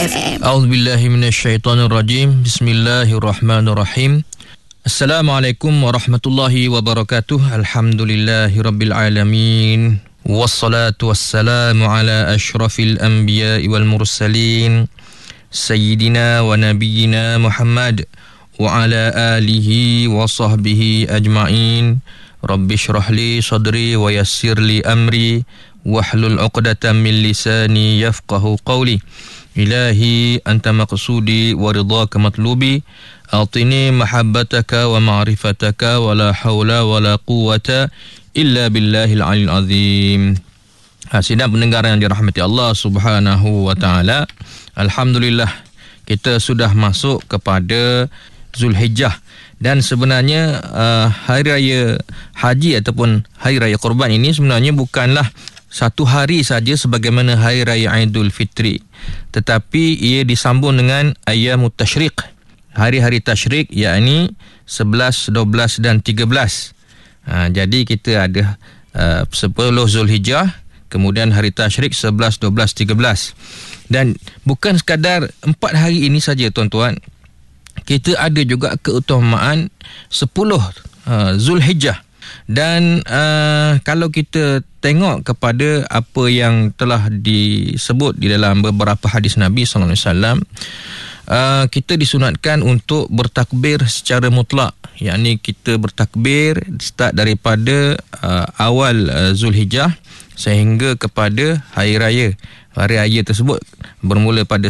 FM. A'udzubillahi minasyaitonirrajim. Bismillahirrahmanirrahim. Assalamualaikum warahmatullahi wabarakatuh. Alhamdulillahirabbil alamin. Wassalatu wassalamu ala asyrafil anbiya'i wal mursalin. Sayyidina wa nabiyyina Muhammad wa ala alihi wa sahbihi ajma'in. Rabbi syrah li sadri wa yassir li amri wahlul 'uqdatam min lisani yafqahu qawli. Ilahi anta maqsudi wa ridhaka matlubi, atini mahabbataka wa ma'rifataka wa la hawla wa la quwwata illa billahil 'aliyyil azim. Sidang pendengar yang dirahmati Allah Subhanahu wa taala, alhamdulillah kita sudah masuk kepada Zulhijjah. Dan sebenarnya hari raya haji ataupun hari raya Korban ini sebenarnya bukanlah satu hari saja sebagaimana hari raya Aidul Fitri, tetapi ia disambung dengan Ayyamut Tasyriq, hari-hari tasyrik, yakni 11, 12 dan 13. Jadi kita ada 10 Zulhijjah, kemudian hari tasyrik 11, 12, 13. Dan bukan sekadar 4 hari ini saja tuan-tuan, kita ada juga keutamaan 10 Zulhijjah. Dan kalau kita tengok kepada apa yang telah disebut di dalam beberapa hadis Nabi SAW, kita disunatkan untuk bertakbir secara mutlak, yakni kita bertakbir start daripada awal Zulhijjah sehingga kepada hari raya. Hari raya tersebut bermula pada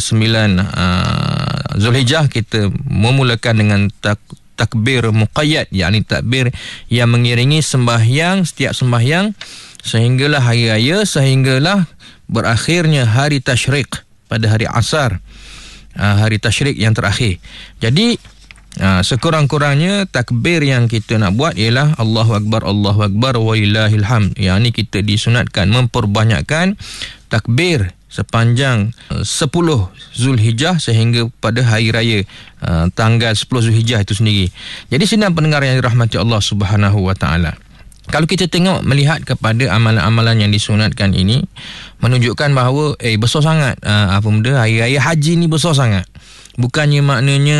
9 Zulhijjah, kita memulakan dengan takbir muqayyad, yakni takbir yang mengiringi sembahyang, setiap sembahyang sehinggalah hari raya, sehinggalah berakhirnya hari tasyrik pada hari asar, hari tasyrik yang terakhir. Jadi sekurang-kurangnya takbir yang kita nak buat ialah Allahu Akbar walillahil hamd, yakni kita disunatkan memperbanyakkan takbir sepanjang 10 Zulhijjah sehingga pada hari raya tanggal 10 Zulhijjah itu sendiri. Jadi sidang pendengar yang dirahmati Allah Subhanahu wa taala, kalau kita tengok melihat kepada amalan-amalan yang disunatkan ini, menunjukkan bahawa besar sangat hari raya haji ni besar sangat. Bukannya maknanya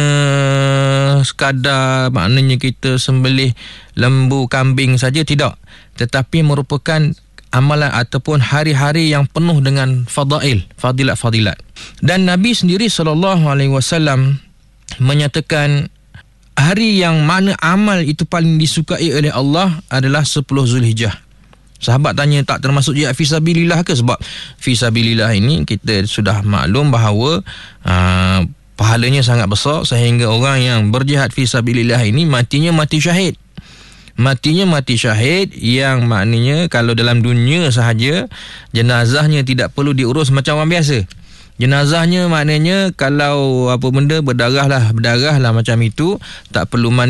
sekadar maknanya kita sembelih lembu, kambing saja, tidak, tetapi merupakan amalan ataupun hari-hari yang penuh dengan fadilat. Dan Nabi sendiri SAW menyatakan hari yang mana amal itu paling disukai oleh Allah adalah 10 Zulhijjah. Sahabat tanya, tak termasuk jihad fisabilillah ke? Sebab fisabilillah ini kita sudah maklum bahawa pahalanya sangat besar, sehingga orang yang berjihad fisabilillah ini matinya mati syahid. Matinya mati syahid, yang maknanya kalau dalam dunia sahaja jenazahnya tidak perlu diurus macam orang biasa. Jenazahnya maknanya kalau apa benda berdarah lah macam itu, tak perlu mandi,